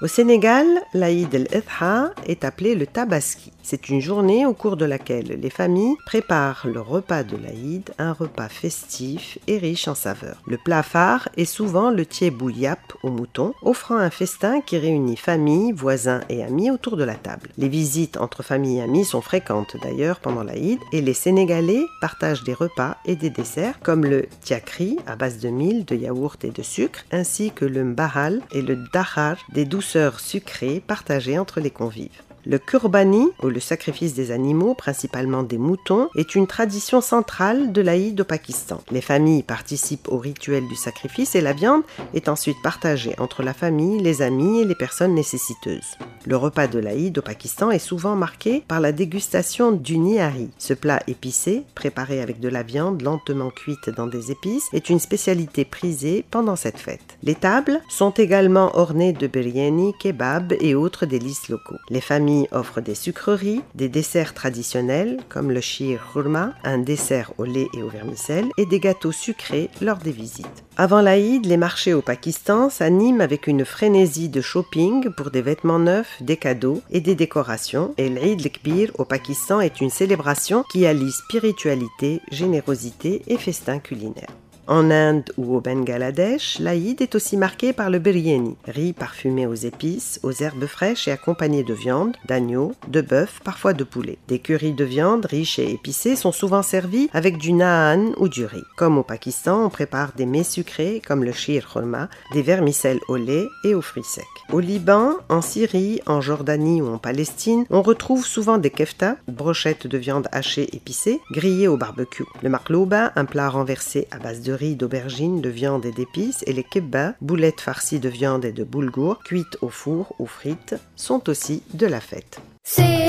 Au Sénégal, l'Aïd el-Adha est appelé le Tabaski. C'est une journée au cours de laquelle les familles préparent le repas de l'Aïd, un repas festif et riche en saveurs. Le plat phare est souvent le tiébouyap au mouton, offrant un festin qui réunit familles, voisins et amis autour de la table. Les visites entre familles et amis sont fréquentes d'ailleurs pendant l'Aïd et les Sénégalais partagent des repas et des desserts comme le tiakri à base de mil, de yaourt et de sucre, ainsi que le mbahal et le dahar, des douceurs sucrées partagées entre les convives. Le kurbani, ou le sacrifice des animaux, principalement des moutons, est une tradition centrale de l'Aïd au Pakistan. Les familles participent au rituel du sacrifice et la viande est ensuite partagée entre la famille, les amis et les personnes nécessiteuses. Le repas de l'Aïd au Pakistan est souvent marqué par la dégustation du nihari. Ce plat épicé, préparé avec de la viande lentement cuite dans des épices, est une spécialité prisée pendant cette fête. Les tables sont également ornées de biryani, kebab et autres délices locaux. Les familles offrent des sucreries, des desserts traditionnels comme le shir khurma, un dessert au lait et au vermicelle, et des gâteaux sucrés lors des visites. Avant l'Aïd, les marchés au Pakistan s'animent avec une frénésie de shopping pour des vêtements neufs, des cadeaux et des décorations, et l'Aïd el-Kbir au Pakistan est une célébration qui allie spiritualité, générosité et festin culinaire. En Inde ou au Bangladesh, l'Aïd est aussi marqué par le biryani, riz parfumé aux épices, aux herbes fraîches et accompagné de viande, d'agneau, de bœuf, parfois de poulet. Des currys de viande riches et épicés sont souvent servis avec du naan ou du riz. Comme au Pakistan, on prépare des mets sucrés comme le shir khurma, des vermicelles au lait et aux fruits secs. Au Liban, en Syrie, en Jordanie ou en Palestine, on retrouve souvent des kefta, brochettes de viande hachée épicée, grillées au barbecue. Le marlouba, un plat renversé à base de riz, d'aubergines, de viande et d'épices, et les kebbas, boulettes farcies de viande et de boulgour, cuites au four ou frites, sont aussi de la fête.